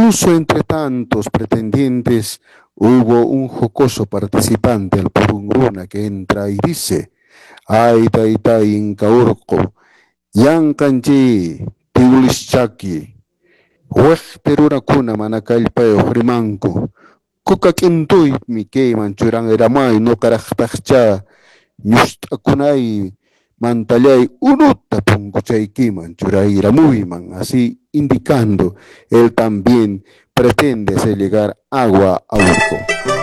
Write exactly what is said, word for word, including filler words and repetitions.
Incluso entre tantos pretendientes hubo un jocoso participante al Purungruna que entra y dice: ay taytay Inca Urqu, yanqanchi tiwlischaki, hueqte rurakuna mana kallpayuq rimanku, kuka k'intuymi kayman churanramay ñuqaraqtaqcha ñust'akunay mantallay unuta punkuchaykiman churayramuyman, así indicando él también pretende hacer llegar agua a Urqu.